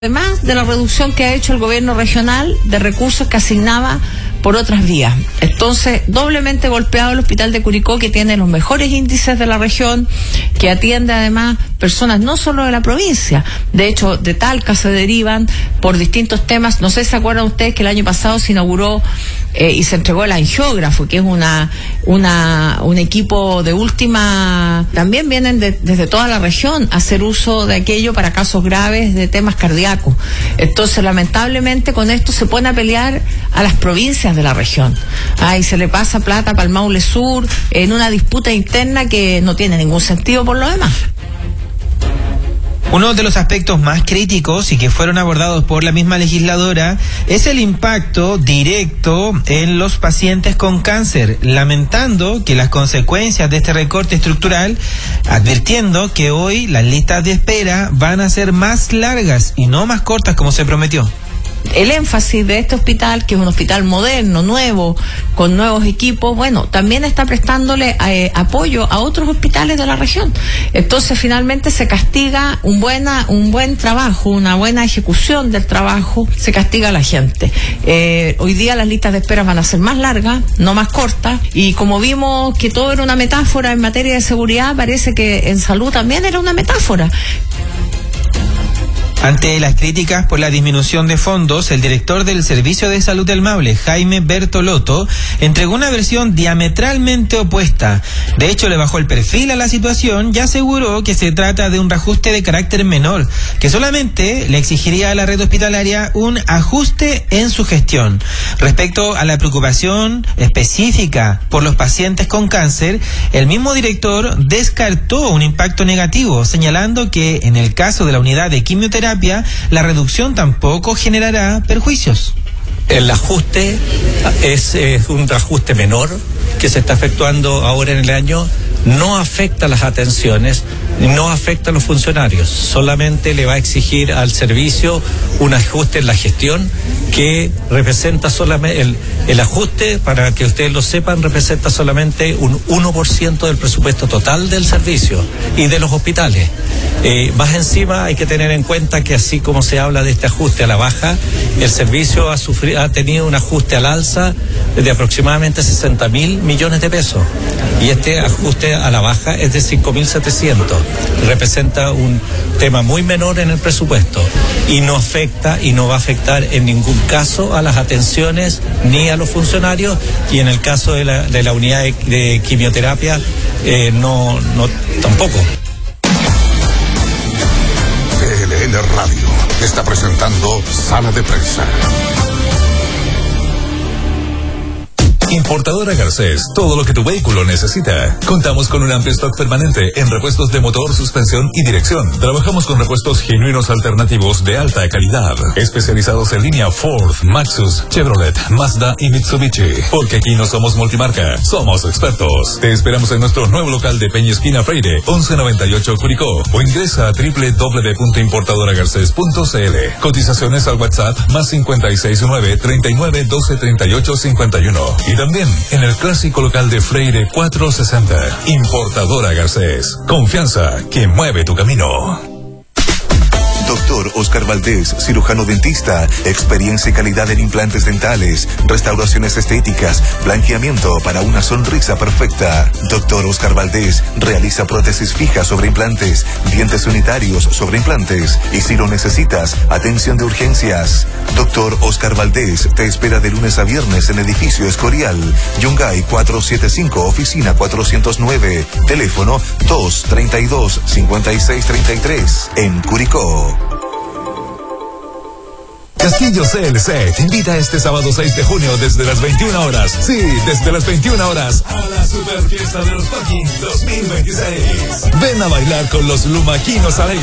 Además de la reducción que ha hecho el gobierno regional de recursos que asignaba por otras vías. Entonces, doblemente golpeado el hospital de Curicó, que tiene los mejores índices de la región, que atiende además personas no solo de la provincia. De hecho, de Talca se derivan por distintos temas. No sé si se acuerdan ustedes que el año pasado se inauguró y se entregó el angiógrafo, que es un equipo de última. También vienen desde toda la región a hacer uso de aquello para casos graves de temas cardíacos. Entonces, lamentablemente, con esto se pone a pelear a las provincias de la región. Y se le pasa plata para el Maule Sur en una disputa interna que no tiene ningún sentido por lo demás. Uno de los aspectos más críticos y que fueron abordados por la misma legisladora es el impacto directo en los pacientes con cáncer, lamentando que las consecuencias de este recorte estructural, advirtiendo que hoy las listas de espera van a ser más largas y no más cortas como se prometió. El énfasis de este hospital, que es un hospital moderno, nuevo, con nuevos equipos, bueno, también está prestándole apoyo a otros hospitales de la región. Entonces, finalmente se castiga un buen trabajo, una buena ejecución del trabajo, se castiga a la gente. Hoy día las listas de espera van a ser más largas, no más cortas, y como vimos que todo era una metáfora en materia de seguridad, parece que en salud también era una metáfora. Ante las críticas por la disminución de fondos, el director del Servicio de Salud del Maule, Jaime Bertolotto, entregó una versión diametralmente opuesta. De hecho, le bajó el perfil a la situación y aseguró que se trata de un reajuste de carácter menor, que solamente le exigiría a la red hospitalaria un ajuste en su gestión. Respecto a la preocupación específica por los pacientes con cáncer, el mismo director descartó un impacto negativo, señalando que en el caso de la unidad de quimioterapia, la reducción tampoco generará perjuicios. El ajuste es un ajuste menor que se está efectuando ahora en el año. No afecta las atenciones, no afecta a los funcionarios, solamente le va a exigir al servicio un ajuste en la gestión que representa solamente, el ajuste, para que ustedes lo sepan, representa solamente un 1% del presupuesto total del servicio y de los hospitales. Más encima hay que tener en cuenta que así como se habla de este ajuste a la baja, el servicio ha tenido un ajuste al alza de aproximadamente 60.000 millones de pesos y este ajuste a la baja es de 5.700. Representa un tema muy menor en el presupuesto y no afecta y no va a afectar en ningún caso a las atenciones ni a los funcionarios, y en el caso de la unidad de quimioterapia no tampoco. TLN Radio está presentando Sala de Prensa. Importadora Garcés, todo lo que tu vehículo necesita. Contamos con un amplio stock permanente en repuestos de motor, suspensión y dirección. Trabajamos con repuestos genuinos alternativos de alta calidad, especializados en línea Ford, Maxus, Chevrolet, Mazda y Mitsubishi. Porque aquí no somos multimarca, somos expertos. Te esperamos en nuestro nuevo local de Peña Esquina Freire, 1198 Curicó, o ingresa a www.importadoragarces.cl. Cotizaciones al WhatsApp +569 39 12 38 51. Y también en el clásico local de Freire 460. Importadora Garcés. Confianza que mueve tu camino. Doctor Oscar Valdés, cirujano dentista, experiencia y calidad en implantes dentales, restauraciones estéticas, blanqueamiento para una sonrisa perfecta. Doctor Oscar Valdés realiza prótesis fijas sobre implantes, dientes unitarios sobre implantes y, si lo necesitas, atención de urgencias. Doctor Oscar Valdés te espera de lunes a viernes en edificio Escorial, Yungay 475, oficina 409, teléfono 232-5633, en Curicó. Castillo CLC te invita este sábado 6 de junio desde las 21 horas. Sí, desde las 21 horas a la super fiesta de los parking 2026. Ven a bailar con los lumaquinos alegres.